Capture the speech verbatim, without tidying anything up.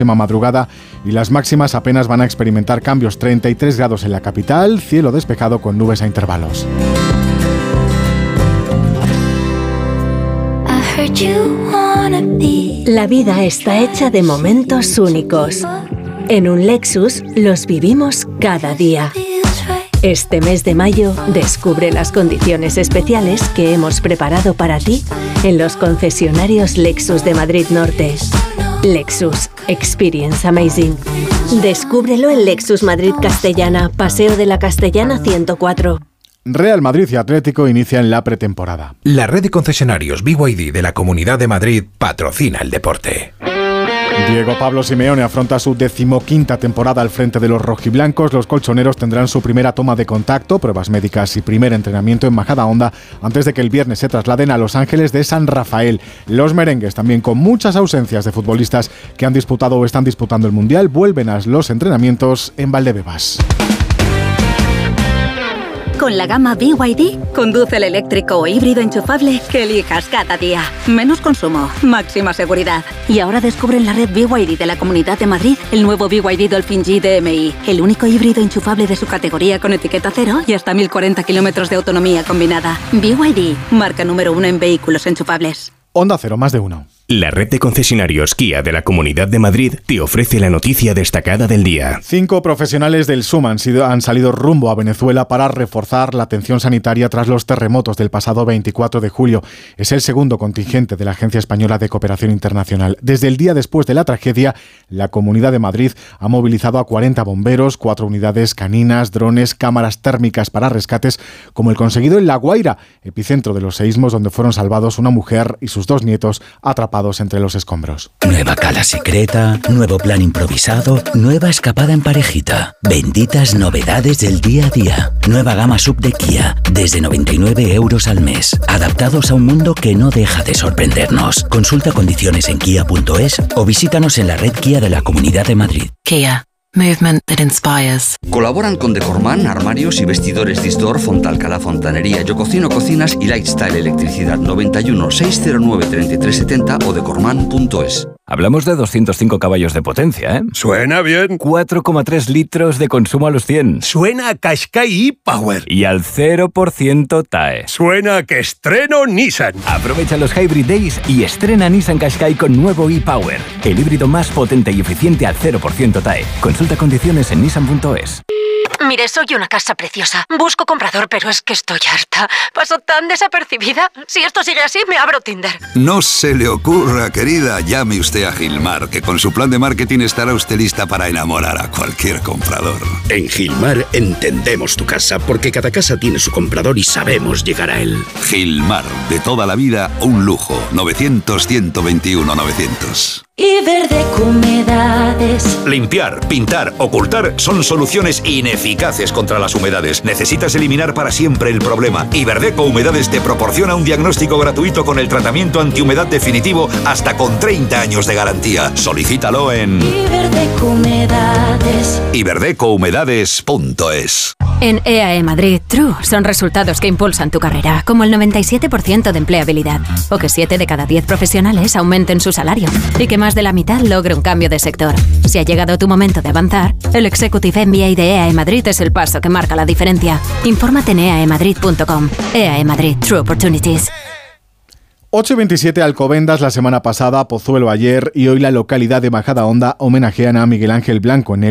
madrugada y las máximas apenas van a experimentar cambios. treinta y tres grados en la capital, cielo despejado con nubes a intervalos. La vida está hecha de momentos únicos. En un Lexus los vivimos cada día. Este mes de mayo descubre las condiciones especiales que hemos preparado para ti en los concesionarios Lexus de Madrid Norte. Lexus Experience Amazing. Descúbrelo en Lexus Madrid Castellana, Paseo de la Castellana ciento cuatro. Real Madrid y Atlético inician la pretemporada. La red de concesionarios B Y D de la Comunidad de Madrid patrocina el deporte. Diego Pablo Simeone afronta su decimoquinta temporada al frente de los rojiblancos. Los colchoneros tendrán su primera toma de contacto, pruebas médicas y primer entrenamiento en Majadahonda antes de que el viernes se trasladen a Los Ángeles de San Rafael. Los merengues, también con muchas ausencias de futbolistas que han disputado o están disputando el Mundial, vuelven a los entrenamientos en Valdebebas. Con la gama B Y D, conduce el eléctrico o híbrido enchufable que elijas cada día. Menos consumo, máxima seguridad. Y ahora descubre en la red B Y D de la Comunidad de Madrid el nuevo B Y D Dolphin G D M I, el único híbrido enchufable de su categoría con etiqueta cero y hasta mil cuarenta kilómetros de autonomía combinada. B Y D, marca número uno en vehículos enchufables. Onda Cero, más de uno. La red de concesionarios Kia de la Comunidad de Madrid te ofrece la noticia destacada del día. Cinco profesionales del S U M han, sido, han salido rumbo a Venezuela para reforzar la atención sanitaria tras los terremotos del pasado veinticuatro de julio. Es el segundo contingente de la Agencia Española de Cooperación Internacional. Desde el día después de la tragedia, la Comunidad de Madrid ha movilizado a cuarenta bomberos, cuatro unidades caninas, drones, cámaras térmicas para rescates, como el conseguido en La Guaira, epicentro de los seísmos donde fueron salvados una mujer y sus dos nietos atrapados entre los escombros. Nueva cala secreta, nuevo plan improvisado, nueva escapada en parejita. Benditas novedades del día a día. Nueva gama sub de Kia, desde noventa y nueve euros al mes. Adaptados a un mundo que no deja de sorprendernos. Consulta condiciones en kia punto es o visítanos en la red Kia de la Comunidad de Madrid. Kia. Movement that inspires. Colaboran con Decorman, armarios y vestidores Disdor, Fontalcala Fontanería, Yo Cocino Cocinas y Lifestyle Electricidad. Noventa y uno, seiscientos nueve, treinta y tres setenta o decorman punto es. Hablamos de doscientos cinco caballos de potencia, ¿eh? Suena bien. cuatro coma tres litros de consumo a los cien. Suena a Qashqai e-Power. Y al cero por ciento T A E. Suena a que estreno Nissan. Aprovecha los Hybrid Days y estrena Nissan Qashqai con nuevo e-Power. El híbrido más potente y eficiente al cero por ciento T A E. Consulta condiciones en nissan punto es. Mire, soy una casa preciosa. Busco comprador, pero es que estoy harta. Paso tan desapercibida. Si esto sigue así, me abro Tinder. No se le ocurra, querida. Llame usted a Gilmar, que con su plan de marketing estará usted lista para enamorar a cualquier comprador. En Gilmar entendemos tu casa, porque cada casa tiene su comprador y sabemos llegar a él. Gilmar, de toda la vida, un lujo. novecientos, ciento veintiuno, novecientos. Iberdeco Humedades. Limpiar, pintar, ocultar son soluciones ineficaces contra las humedades. Necesitas eliminar para siempre el problema. Iberdeco Humedades te proporciona un diagnóstico gratuito con el tratamiento antihumedad definitivo hasta con treinta años de garantía. Solicítalo en Iberdeco Humedades. iberdeco humedades punto es. En E A E Madrid, True son resultados que impulsan tu carrera, como el noventa y siete por ciento de empleabilidad, o que siete de cada diez profesionales aumenten su salario, y que más de la mitad logre un cambio de sector. Si ha llegado tu momento de avanzar, el Executive M B A de E A E Madrid es el paso que marca la diferencia. Infórmate en e a e madrid punto com. E A E Madrid, True Opportunities. ocho y veintisiete Alcobendas la semana pasada, Pozuelo ayer y hoy la localidad de Majadahonda homenajean a Miguel Ángel Blanco en el